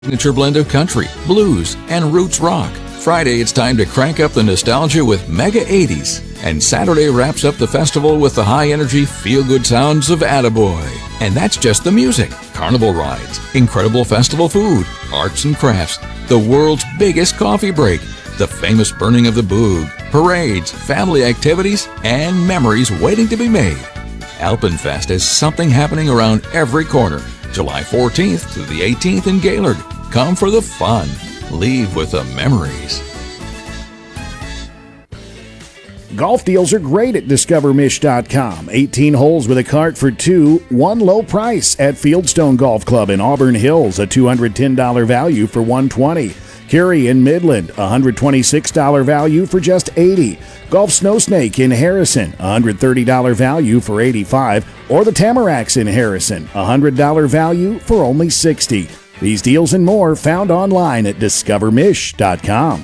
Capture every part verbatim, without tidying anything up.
Signature blend of country, blues, and roots rock. Friday, it's time to crank up the nostalgia with Mega eighties. And Saturday wraps up the festival with the high-energy, feel-good sounds of Attaboy. And that's just the music. Carnival rides, incredible festival food, arts and crafts, the world's biggest coffee break, the famous burning of the Boog, parades, family activities, and memories waiting to be made. Alpenfest has something happening around every corner. July fourteenth to the eighteenth in Gaylord. Come for the fun. Leave with the memories. Golf deals are great at discover mish dot com. eighteen holes with a cart for two, one low price at Fieldstone Golf Club in Auburn Hills, a two hundred ten dollars value for one hundred twenty dollars. Curie in Midland, a one hundred twenty-six dollars value for just eighty dollars. Golf Snow Snake in Harrison, a one hundred thirty dollars value for eighty-five dollars. Or the Tamaracks in Harrison, a one hundred dollars value for only sixty dollars. These deals and more found online at discover mish dot com.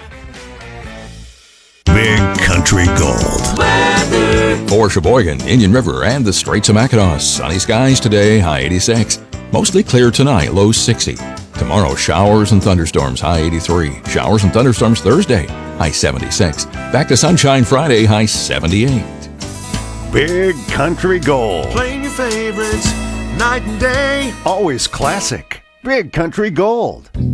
Big Country Gold. For Sheboygan, Indian River, and the Straits of Mackinac, sunny skies today, high eighty-six. Mostly clear tonight, low sixty. Tomorrow, showers and thunderstorms, high eighty-three. Showers and thunderstorms Thursday, high seventy-six. Back to sunshine Friday, high seventy-eight. Big Country Gold. Playing your favorites night and day. Always classic. Big Country Gold.